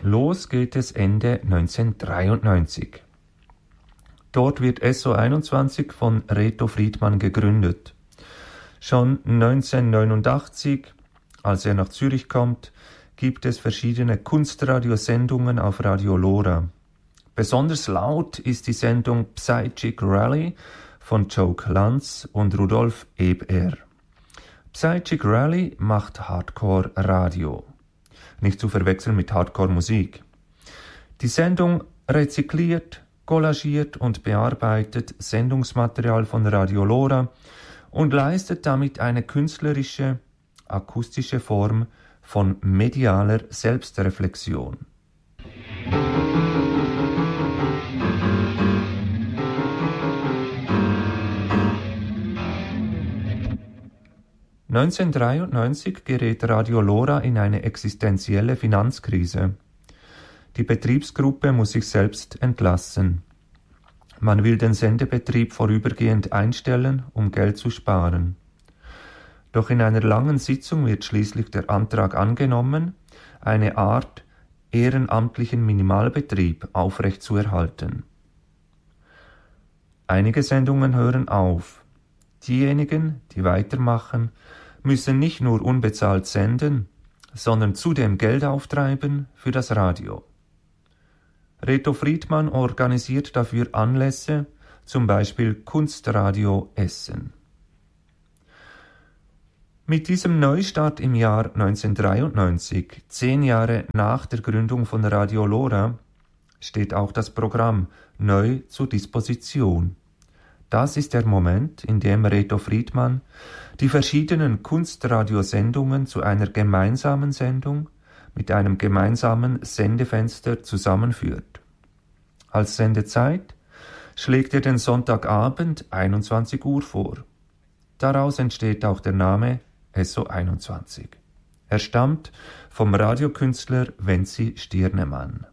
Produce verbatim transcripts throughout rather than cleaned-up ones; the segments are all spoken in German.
Los geht es Ende neunzehnhundertdreiundneunzig. Dort wird S O einundzwanzig von Reto Friedman gegründet. Schon neunzehnhundertneunundachtzig, als er nach Zürich kommt, gibt es verschiedene Kunstradiosendungen auf Radio Lora. Besonders laut ist die Sendung Psychic Rally von Joe Glanz und Rudolf Eber. Psychic Rally macht Hardcore-Radio. Nicht zu verwechseln mit Hardcore-Musik. Die Sendung rezykliert, collagiert und bearbeitet Sendungsmaterial von Radio Lora und leistet damit eine künstlerische, akustische Form von medialer Selbstreflexion. neunzehnhundertdreiundneunzig gerät Radio Lora in eine existenzielle Finanzkrise. Die Betriebsgruppe muss sich selbst entlassen. Man will den Sendebetrieb vorübergehend einstellen, um Geld zu sparen. Doch in einer langen Sitzung wird schließlich der Antrag angenommen, eine Art ehrenamtlichen Minimalbetrieb aufrechtzuerhalten. Einige Sendungen hören auf. Diejenigen, die weitermachen, müssen nicht nur unbezahlt senden, sondern zudem Geld auftreiben für das Radio. Reto Friedman organisiert dafür Anlässe, zum Beispiel Kunstradio Essen. Mit diesem Neustart im Jahr neunzehnhundertdreiundneunzig, zehn Jahre nach der Gründung von Radio Lora, steht auch das Programm neu zur Disposition. Das ist der Moment, in dem Reto Friedman die verschiedenen Kunstradiosendungen zu einer gemeinsamen Sendung mit einem gemeinsamen Sendefenster zusammenführt. Als Sendezeit schlägt er den Sonntagabend einundzwanzig Uhr vor. Daraus entsteht auch der Name S O einundzwanzig. Er stammt vom Radiokünstler Wenzi Stirnemann.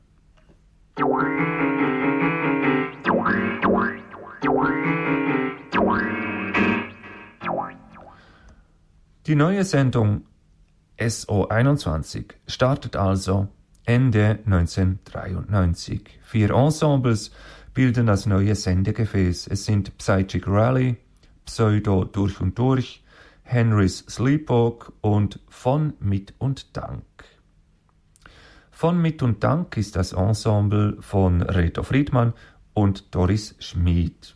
Die neue Sendung S O einundzwanzig startet also Ende neunzehnhundertdreiundneunzig. Vier Ensembles bilden das neue Sendegefäß. Es sind Psychic Rally, Pseudo durch und durch, Henrys Sleepwalk und Von mit und Dank. Von mit und Dank ist das Ensemble von Reto Friedman und Doris Schmid.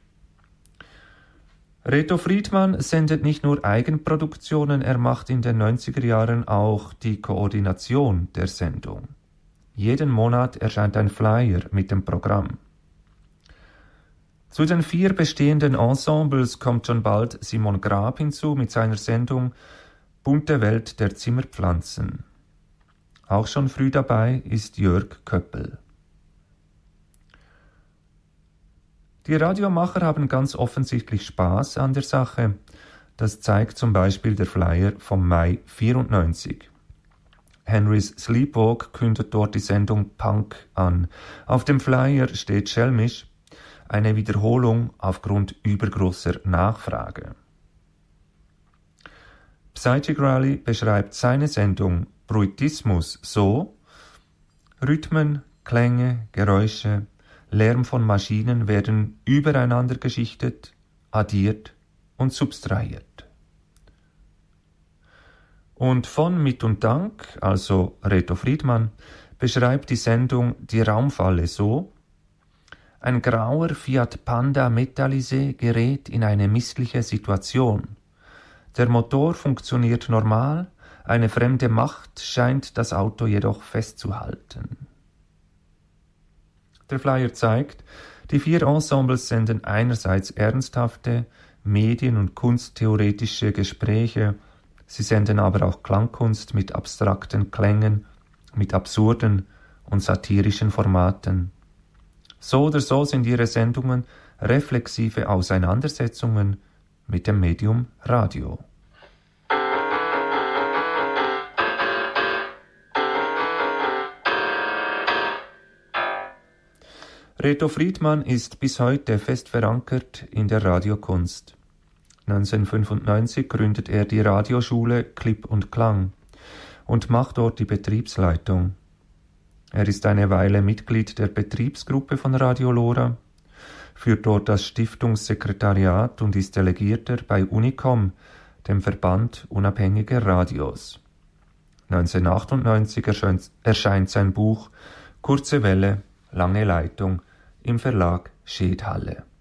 Reto Friedman sendet nicht nur Eigenproduktionen, er macht in den neunziger Jahren auch die Koordination der Sendung. Jeden Monat erscheint ein Flyer mit dem Programm. Zu den vier bestehenden Ensembles kommt schon bald Simon Grab hinzu mit seiner Sendung Bunte Welt der Zimmerpflanzen. Auch schon früh dabei ist Jörg Köppel. Die Radiomacher haben ganz offensichtlich Spaß an der Sache. Das zeigt zum Beispiel der Flyer vom Mai vierundneunzig. Henrys Sleepwalk kündet dort die Sendung Punk an. Auf dem Flyer steht schelmisch eine Wiederholung aufgrund übergroßer Nachfrage. Psychic Rally beschreibt seine Sendung Bruitismus so: Rhythmen, Klänge, Geräusche, Lärm von Maschinen werden übereinander geschichtet, addiert und subtrahiert. Und von Mit und Dank, also Reto Friedman, beschreibt die Sendung die Raumfalle so: Ein grauer Fiat Panda Metallisé gerät in eine missliche Situation. Der Motor funktioniert normal, eine fremde Macht scheint das Auto jedoch festzuhalten. Der Flyer zeigt, die vier Ensembles senden einerseits ernsthafte, medien- und kunsttheoretische Gespräche, sie senden aber auch Klangkunst mit abstrakten Klängen, mit absurden und satirischen Formaten. So oder so sind ihre Sendungen reflexive Auseinandersetzungen mit dem Medium Radio. Reto Friedman ist bis heute fest verankert in der Radiokunst. neunzehnhundertfünfundneunzig gründet er die Radioschule Klipp und Klang und macht dort die Betriebsleitung. Er ist eine Weile Mitglied der Betriebsgruppe von Radio Lora, führt dort das Stiftungssekretariat und ist Delegierter bei Unicom, dem Verband unabhängiger Radios. neunzehnhundertachtundneunzig erscheint, erscheint sein Buch Kurze Welle, lange Leitung im Verlag Schedhalle.